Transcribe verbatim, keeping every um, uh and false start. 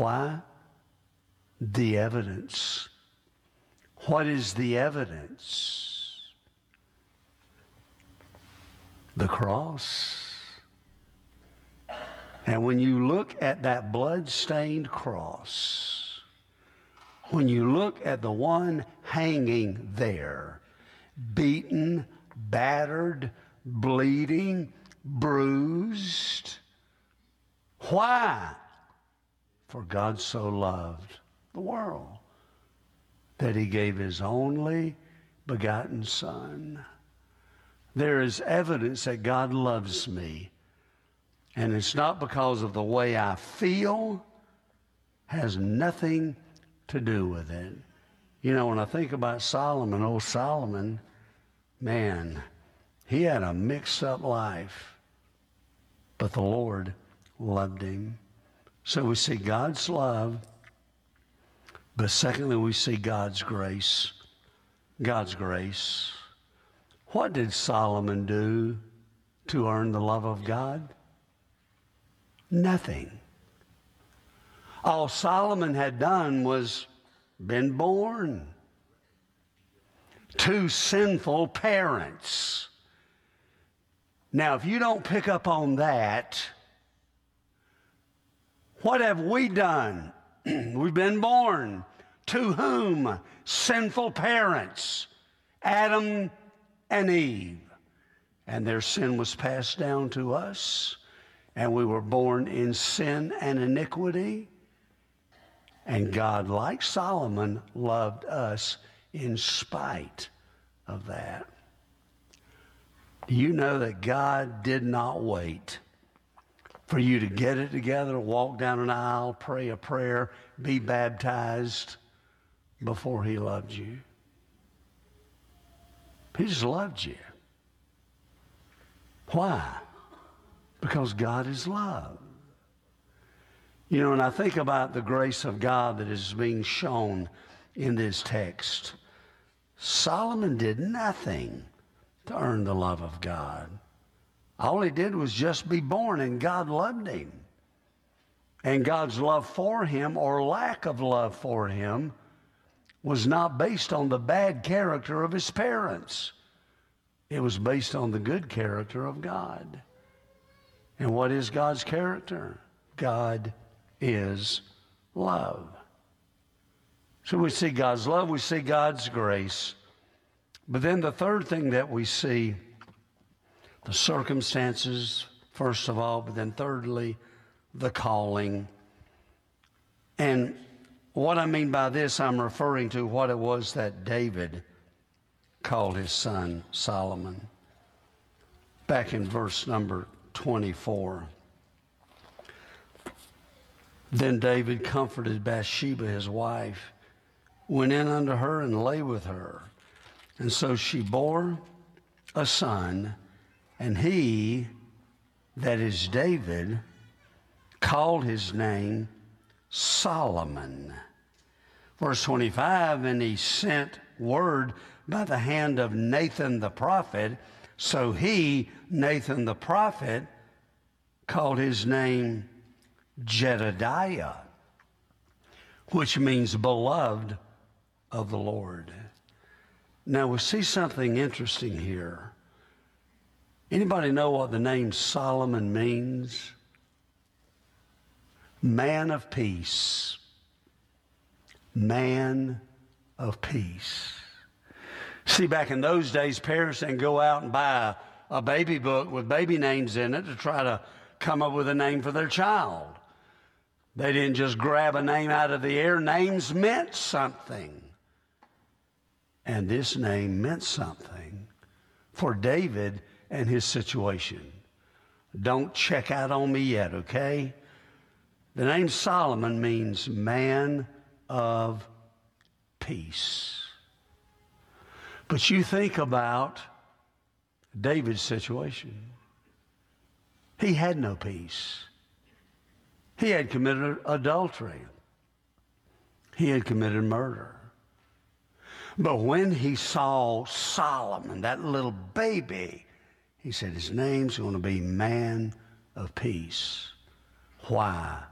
Why? The evidence. What is the evidence? The cross. And when you look at that blood-stained cross, when you look at the one hanging there, beaten, battered, bleeding, bruised, why? For God so loved the world that he gave his only begotten Son. There is evidence that God loves me. And it's not because of the way I feel, has nothing to do with it. You know, when I think about Solomon, old Solomon, man, he had a mixed-up life. But the Lord loved him. So we see God's love, but secondly, we see God's grace. God's grace. What did Solomon do to earn the love of God? Nothing. All Solomon had done was been born. Two sinful parents. Now, if you don't pick up on that, what have we done? We've been born. To whom? Sinful parents. Adam and Eve. And their sin was passed down to us. And we were born in sin and iniquity. And God, like Solomon, loved us in spite of that. Do you know that God did not wait for you to get it together, walk down an aisle, pray a prayer, be baptized before he loved you? He just loved you. Why? Because God is love. You know, and I think about the grace of God that is being shown in this text. Solomon did nothing to earn the love of God. All he did was just be born, and God loved him. And God's love for him, or lack of love for him, was not based on the bad character of his parents. It was based on the good character of God. And what is God's character? God is love. So we see God's love, we see God's grace. But then the third thing that we see, the circumstances, first of all, but then thirdly, the calling. And what I mean by this, I'm referring to what it was that David called his son Solomon. Back in verse number twenty-four. Then David comforted Bathsheba, his wife, went in unto her and lay with her. And so she bore a son, and he, that is David, called his name Solomon. Verse twenty-five, and he sent word by the hand of Nathan the prophet. So he, Nathan the prophet, called his name Jedediah, which means beloved of the Lord. Now we see something interesting here. Anybody know what the name Solomon means? Man of peace. Man of peace. See, back in those days, parents didn't go out and buy a, a baby book with baby names in it to try to come up with a name for their child. They didn't just grab a name out of the air. Names meant something. And this name meant something for David and his situation. Don't check out on me yet, okay? The name Solomon means man of peace. But you think about David's situation. He had no peace. He had committed adultery. He had committed murder. But when he saw Solomon, that little baby, he said his name's going to be Man of Peace. Why?